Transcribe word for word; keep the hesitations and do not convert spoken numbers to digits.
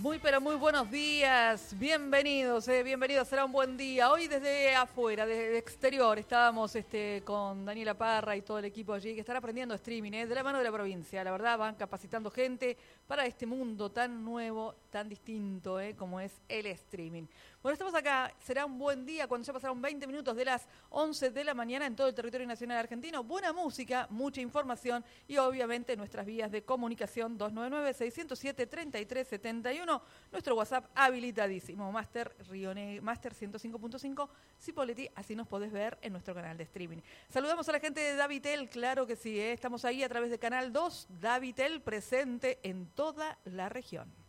Muy pero muy buenos días, bienvenidos, eh, bienvenidos, será un buen día. Hoy desde afuera, desde exterior, estábamos este, con Daniela Parra y todo el equipo allí que están aprendiendo streaming, eh, de la mano de la provincia. La verdad van capacitando gente para este mundo tan nuevo, tan distinto eh, como es el streaming. Bueno, estamos acá, será un buen día cuando ya pasaron veinte minutos de las once de la mañana en todo el territorio nacional argentino. Buena música, mucha información y obviamente nuestras vías de comunicación dos nueve nueve, seis cero siete, tres tres siete uno. Nuestro WhatsApp habilitadísimo, Master Rione, Master ciento cinco punto cinco, Cipolletti, así nos podés ver en nuestro canal de streaming. Saludamos a la gente de Davitel, claro que sí, ¿eh? Estamos ahí a través de Canal dos, Davitel presente en toda la región.